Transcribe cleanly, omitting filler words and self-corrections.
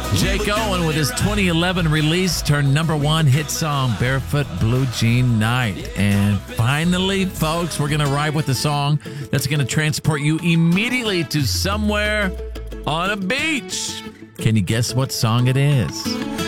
Jake Owen with his 2011 release turned number one hit song, Barefoot Blue Jean Night. And finally, folks, we're going to ride with the song that's going to transport you immediately to somewhere on a beach. Can you guess what song it is?